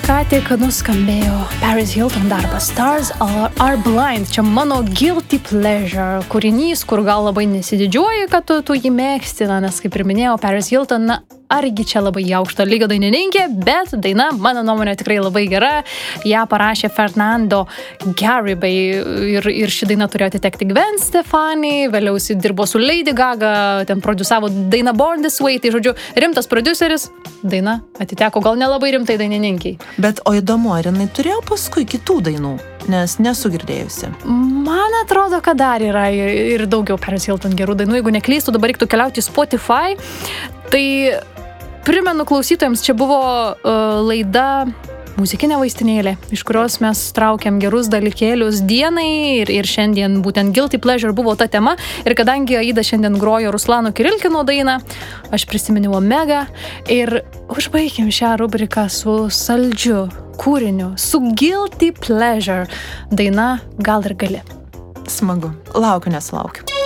ką tik nuskambėjo Paris Hilton darbas Stars Are Blind. Čia mano guilty pleasure kūrinys, kur gal labai nesididžiuoji, kad tu jį mėgsti, nes kaip ir minėjau, Paris Hilton, argi čia labai aukšto lygio dainininkė, bet daina, mano nuomonė, tikrai labai gera. Ją parašė Fernando Garibay ir ši daina turėjo atitekti Gwen Stefani, vėliau jis dirbo su Lady Gaga, ten produsavo dainą Born This Way, tai žodžiu, rimtas prodiuseris, daina atiteko gal nelabai rimtai dainininkiai. Bet o įdomu, ar jinai turėjo paskui kitų dainų, nes nesu girdėjusi. Man atrodo, kad dar yra ir daugiau Paris Hilton gerų dainų, jeigu neklystu, dabar reiktų keliauti į Spotify, tai primenu klausytojams, čia buvo laida Muzikinė vaistinėlė, iš kurios mes traukiam gerus dalykėlius dienai ir šiandien būtent Guilty Pleasure buvo ta tema ir kadangi Aida šiandien grojo Ruslano Kirilkino dainą, aš prisiminiau Omega ir užbaikim šią rubriką su saldžiu kūriniu, su Guilty Pleasure daina Gal ir gali. Smagu, laukiu nesulaukiu.